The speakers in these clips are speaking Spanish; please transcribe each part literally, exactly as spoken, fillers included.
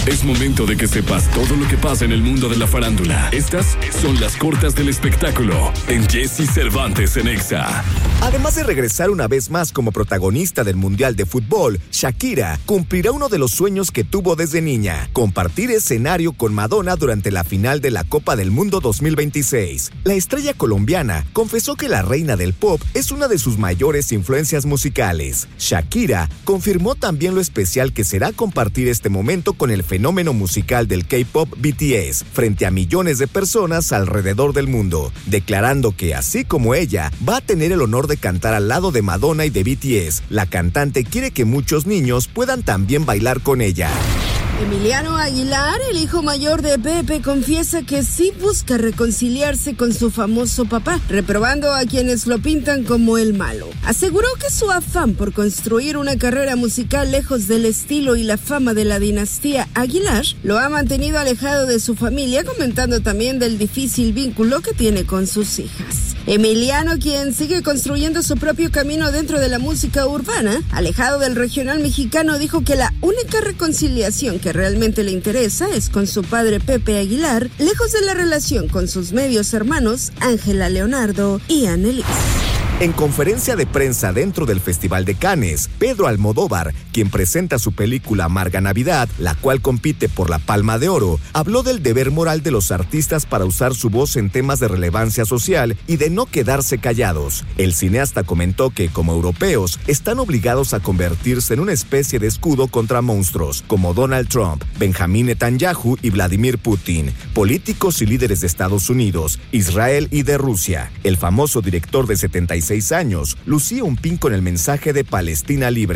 Es momento de que sepas todo lo que pasa en el mundo de la farándula. Estas son las cortas del espectáculo en Jesse Cervantes en Exa. Además de regresar una vez más como protagonista del Mundial de Fútbol, Shakira cumplirá uno de los sueños que tuvo desde niña: compartir escenario con Madonna durante la final de la Copa del Mundo dos mil veintiséis. La estrella colombiana confesó que la reina del pop es una de sus mayores influencias musicales. Shakira confirmó también lo especial que será compartir este momento con el fenómeno musical del K-pop B T S frente a millones de personas alrededor del mundo, declarando que así como ella va a tener el honor de cantar al lado de Madonna y de B T S, la cantante quiere que muchos niños puedan también bailar con ella. Emiliano Aguilar, el hijo mayor de Pepe, confiesa que sí busca reconciliarse con su famoso papá, reprobando a quienes lo pintan como el malo. Aseguró que su afán por construir una carrera musical lejos del estilo y la fama de la dinastía Aguilar lo ha mantenido alejado de su familia, comentando también del difícil vínculo que tiene con sus hijas. Emiliano, quien sigue construyendo su propio camino dentro de la música urbana, alejado del regional mexicano, dijo que la única reconciliación que realmente le interesa es con su padre Pepe Aguilar, lejos de la relación con sus medios hermanos Ángela Leonardo y Annelies. En conferencia de prensa dentro del Festival de Cannes, Pedro Almodóvar, quien presenta su película Amarga Navidad, la cual compite por la Palma de Oro, habló del deber moral de los artistas para usar su voz en temas de relevancia social y de no quedarse callados. El cineasta comentó que, como europeos, están obligados a convertirse en una especie de escudo contra monstruos, como Donald Trump, Benjamín Netanyahu y Vladimir Putin, políticos y líderes de Estados Unidos, Israel y de Rusia. El famoso director de setenta y seis años lucía un pin con el mensaje de Palestina libre.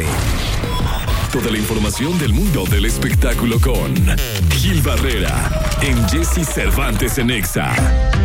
Toda la información del mundo del espectáculo con Gil Barrera en Jesse Cervantes en Exa.